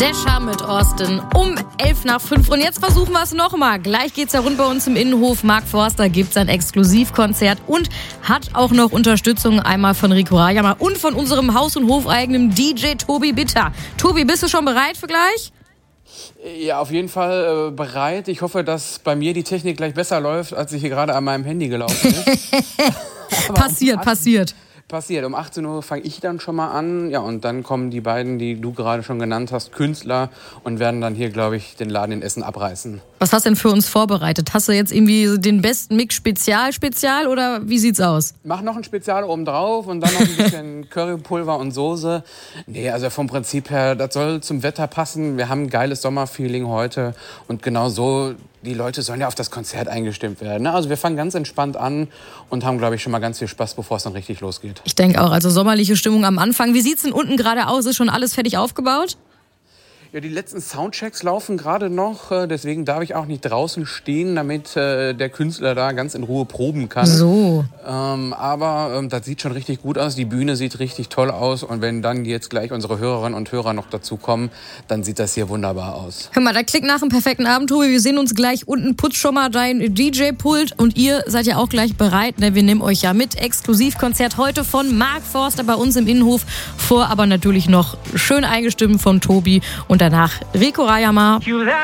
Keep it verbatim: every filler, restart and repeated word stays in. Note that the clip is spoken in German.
Desha mit Austin um elf nach fünf. Und jetzt versuchen wir es nochmal. Gleich geht's ja rund bei uns im Innenhof. Mark Forster gibt sein Exklusivkonzert und hat auch noch Unterstützung einmal von Rico Rajama und von unserem Haus- und Hofeigenen D J Tobi Bitter. Tobi, bist du schon bereit für gleich? Ja, auf jeden Fall äh, bereit. Ich hoffe, dass bei mir die Technik gleich besser läuft, als ich hier gerade an meinem Handy gelaufen ist. passiert, um passiert. Passiert. Um achtzehn Uhr fange ich dann schon mal an. Ja, und dann kommen die beiden, die du gerade schon genannt hast, Künstler und werden dann hier, glaube ich, den Laden in Essen abreißen. Was hast du denn für uns vorbereitet? Hast du jetzt irgendwie den besten Mix Spezial, Spezial oder wie sieht's aus? Mach noch ein Spezial oben drauf und dann noch ein bisschen Currypulver und Soße. Nee, also vom Prinzip her, das soll zum Wetter passen. Wir haben ein geiles Sommerfeeling heute und genau so, die Leute sollen ja auf das Konzert eingestimmt werden. Also wir fangen ganz entspannt an und haben, glaube ich, schon mal ganz viel Spaß, bevor es dann richtig losgeht. Ich denke auch, also sommerliche Stimmung am Anfang. Wie sieht's denn unten gerade aus? Ist schon alles fertig aufgebaut? Ja, die letzten Soundchecks laufen gerade noch, deswegen darf ich auch nicht draußen stehen, damit äh, der Künstler da ganz in Ruhe proben kann. So. Ähm, aber ähm, das sieht schon richtig gut aus, die Bühne sieht richtig toll aus und wenn dann jetzt gleich unsere Hörerinnen und Hörer noch dazu kommen, dann sieht das hier wunderbar aus. Hör mal, da klingt nach einem perfekten Abend, Tobi. Wir sehen uns gleich unten. Putz schon mal dein D J-Pult und ihr seid ja auch gleich bereit. Ne? Wir nehmen euch ja mit. Exklusivkonzert heute von Mark Forster bei uns im Innenhof. Vor aber natürlich noch schön eingestimmt von Tobi und danach Rico Rajama.